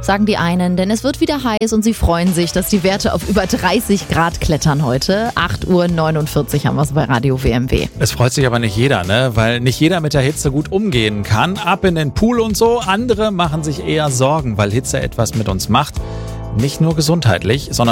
sagen die einen, denn es wird wieder heiß und sie freuen sich, dass die Werte auf über 30 Grad klettern heute. 8:49 Uhr haben wir es bei Radio WMW. Es freut sich aber nicht jeder, ne? Weil nicht jeder mit der Hitze gut umgehen kann. Ab in den Pool und so. Andere machen sich eher Sorgen, weil Hitze etwas mit uns macht. Nicht nur gesundheitlich, sondern